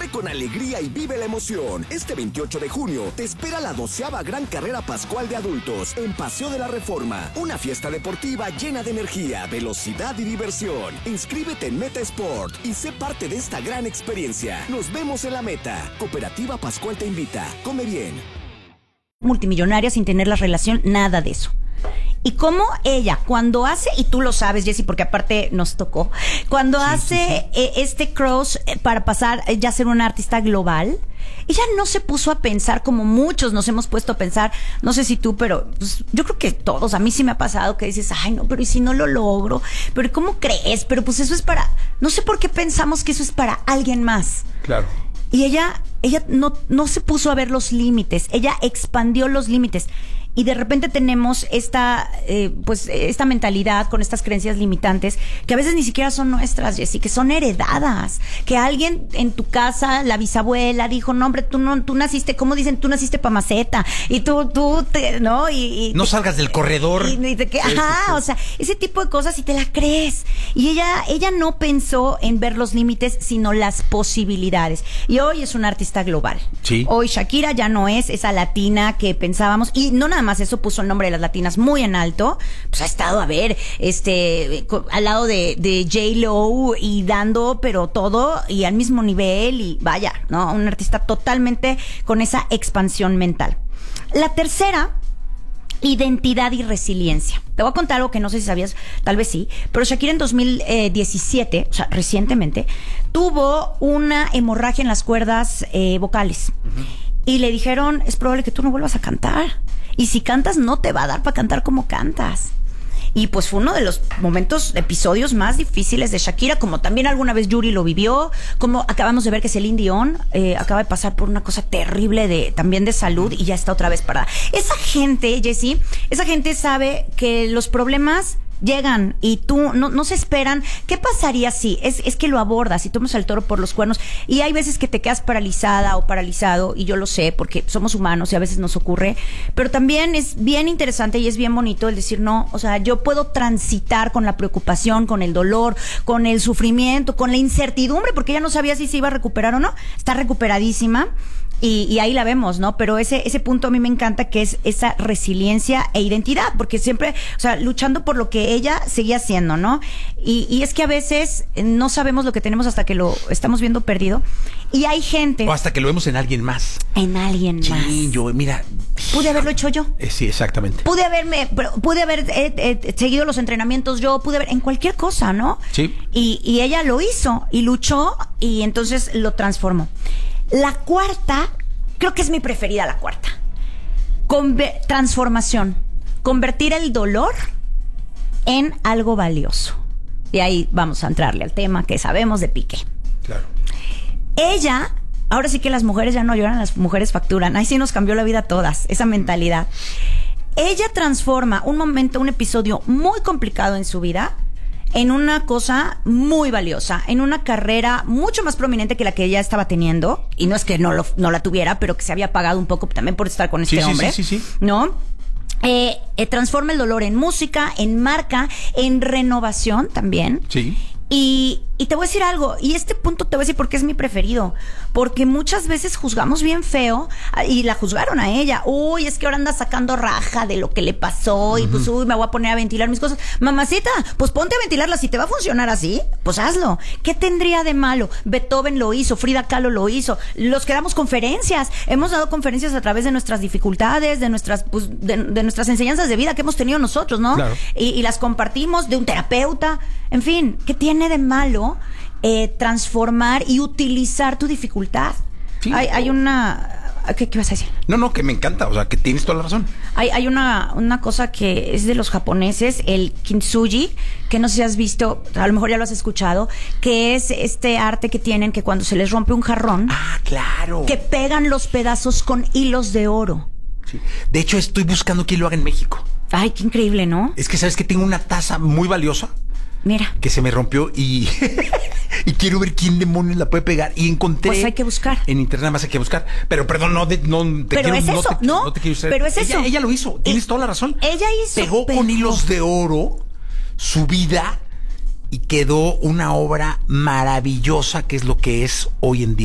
Corre con alegría y vive la emoción. Este 28 de junio te espera la 12ª Gran Carrera Pascual de Adultos en Paseo de la Reforma. Una fiesta deportiva llena de energía, velocidad y diversión. Inscríbete en Meta Sport y sé parte de esta gran experiencia. Nos vemos en la meta. Cooperativa Pascual te invita. Come bien. Multimillonaria sin tener la relación, nada de eso. Y como ella, cuando hace, y tú lo sabes, Jessy, porque aparte nos tocó, cuando hace este cross para pasar ya a ser una artista global, ella no se puso a pensar como muchos nos hemos puesto a pensar, no sé si tú, pero pues, yo creo que todos, a mí sí me ha pasado que dices, ay no, pero ¿y si no lo logro? Pero ¿cómo crees? Pero pues eso es para, no sé por qué pensamos que eso es para alguien más. Claro. Y ella no se puso a ver los límites, ella expandió los límites. Y de repente tenemos esta mentalidad con estas creencias limitantes que a veces ni siquiera son nuestras, Jessy, que son heredadas. Que alguien en tu casa, la bisabuela, dijo, no, hombre, tú naciste, ¿cómo dicen? Tú naciste pa' maceta. Y ¿no? Y no salgas del corredor. O sea, ese tipo de cosas y te la crees. Y ella no pensó en ver los límites, sino las posibilidades. Y hoy es una artista global. Sí. Hoy Shakira ya no es esa latina que pensábamos, y no nada más eso, puso el nombre de las latinas muy en alto. Pues ha estado, a ver, al lado de J-Lo y dando, pero todo y al mismo nivel, y vaya, ¿no? Un artista totalmente con esa expansión mental. La tercera, identidad y resiliencia. Te voy a contar algo que no sé si sabías, tal vez sí, pero Shakira en 2017, o sea, recientemente, tuvo una hemorragia en las cuerdas vocales. Uh-huh. Y le dijeron, es probable que tú no vuelvas a cantar. Y si cantas, no te va a dar para cantar como cantas. Y pues fue uno de los episodios más difíciles de Shakira, como también alguna vez Yuri lo vivió, como acabamos de ver que Celine Dion acaba de pasar por una cosa terrible también de salud y ya está otra vez parada. Esa gente, Jessy, sabe que los problemas llegan y tú no se esperan. ¿Qué pasaría si es que lo abordas y tomas al toro por los cuernos? Y hay veces que te quedas paralizada o paralizado, y yo lo sé porque somos humanos y a veces nos ocurre, pero también es bien interesante y es bien bonito el decir, no, o sea, yo puedo transitar con la preocupación, con el dolor, con el sufrimiento, con la incertidumbre, porque ella no sabía si se iba a recuperar o no. Está recuperadísima. Y ahí la vemos, ¿no? Pero ese punto a mí me encanta, que es esa resiliencia e identidad, porque siempre, o sea, luchando por lo que ella seguía haciendo, ¿no? Y es que a veces no sabemos lo que tenemos hasta que lo estamos viendo perdido. Y hay gente... O hasta que lo vemos en alguien más. En alguien más. Sí, mira... Pude haberlo hecho yo. Sí, exactamente. Pude haber seguido los entrenamientos yo, en cualquier cosa, ¿no? Sí. Y ella lo hizo, y luchó, y entonces lo transformó. La cuarta, creo que es mi preferida, la cuarta. Transformación. Convertir el dolor en algo valioso. Y ahí vamos a entrarle al tema que sabemos de Piqué. Claro. Ella, ahora sí que las mujeres ya no lloran, las mujeres facturan. Ahí sí nos cambió la vida a todas, esa mentalidad. Ella transforma un episodio muy complicado en su vida en una cosa muy valiosa, en una carrera mucho más prominente que la que ella estaba teniendo. Y no es que no la tuviera, pero que se había pagado un poco también por estar con este hombre. Sí. ¿No? Transforma el dolor en música, en marca, en renovación también. Sí. Y te voy a decir algo, y este punto te voy a decir por qué es mi preferido, porque muchas veces juzgamos bien feo, y la juzgaron a ella. Uy, es que ahora anda sacando raja de lo que le pasó, y pues me voy a poner a ventilar mis cosas. Mamacita, pues ponte a ventilarlas. Si te va a funcionar así, pues hazlo. ¿Qué tendría de malo? Beethoven lo hizo, Frida Kahlo lo hizo. Los que damos conferencias, hemos dado conferencias a través de nuestras dificultades, de nuestras de nuestras enseñanzas de vida que hemos tenido nosotros, ¿no? Claro. Y las compartimos, de un terapeuta. En fin, ¿qué tiene de malo transformar y utilizar tu dificultad? Sí. Hay una... ¿Qué vas a decir? No, que me encanta, o sea, que tienes toda la razón. Hay una cosa que es de los japoneses, el kintsugi, que no sé si has visto, a lo mejor ya lo has escuchado, que es este arte que tienen, que cuando se les rompe un jarrón... ¡Ah, claro! Que pegan los pedazos con hilos de oro. Sí. De hecho, estoy buscando quién lo haga en México. Ay, qué increíble, ¿no? Es que, ¿sabes que tengo una taza muy valiosa? Mira. Que se me rompió y quiero ver quién demonios la puede pegar. Y encontré... Pues hay que buscar. En internet más hay que buscar. Pero perdón, no te pero quiero... Es eso, no te quiero usar. Pero es eso. Ella lo hizo. Tienes toda la razón. Ella hizo. Pegó con hilos de oro su vida y quedó una obra maravillosa, que es lo que es hoy en día.